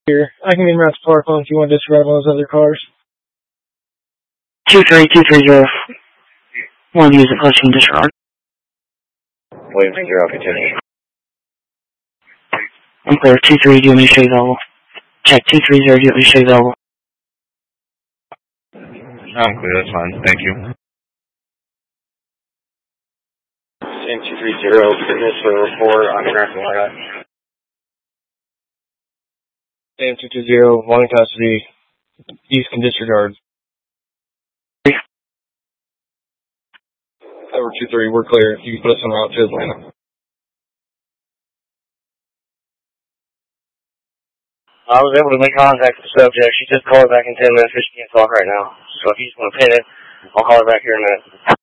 Here, I can be in route to Parkland if you want to disregard one of those other cars. 23230. Want to use it, pushing disregard. Williams 0, continue. I'm clear. 23, do you want me to show you available? Check 230, do you want me to show you available? I'm clear, that's fine. Thank you. Same 230, fitness for a report on Grafton Light. Same 220, long custody, east can disregard. Over 23, we're clear. You can put us on route to Atlanta. I was able to make contact with the subject. She just called back in 10 minutes because she can't talk right now. So if you just want to pin it, I'll call her back here in a minute.